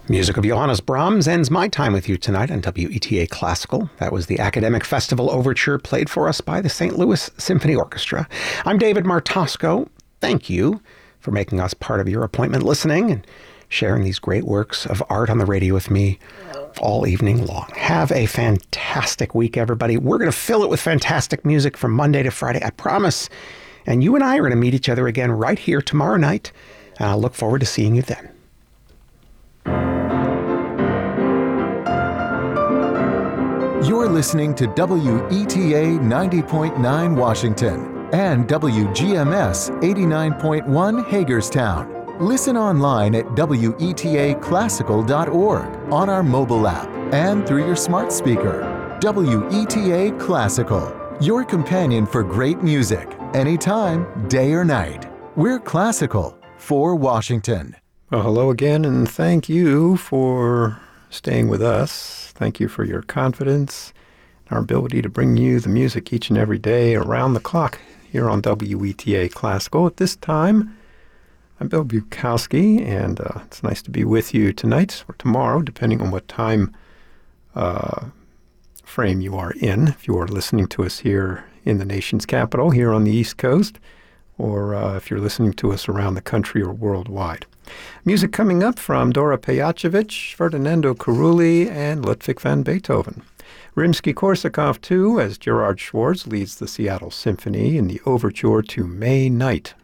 Music of Johannes Brahms ends my time with you tonight on WETA Classical. That was the Academic Festival Overture played for us by the St. Louis Symphony Orchestra. I'm David Martosco. Thank you for making us part of your appointment listening and sharing these great works of art on the radio with me all evening long. Have a fantastic week, everybody. We're going to fill it with fantastic music from Monday to Friday, I promise. And you and I are going to meet each other again right here tomorrow night. And I'll look forward to seeing you then. You're listening to WETA 90.9 Washington and WGMS 89.1 Hagerstown. Listen online at WETAClassical.org, on our mobile app, and through your smart speaker. WETA Classical, your companion for great music, anytime, day or night. We're classical for Washington. Well, hello again, and thank you for staying with us. Thank you for your confidence, our ability to bring you the music each and every day around the clock here on WETA Classical. At this time, I'm Bill Bukowski, and it's nice to be with you tonight or tomorrow, depending on what time frame you are in. If you are listening to us here in the nation's capital, here on the East Coast, or if you're listening to us around the country or worldwide. Music coming up from Dora Pejacevic, Ferdinando Carulli, and Ludwig van Beethoven. Rimsky-Korsakov, too, as Gerard Schwartz leads the Seattle Symphony in the overture to May Night.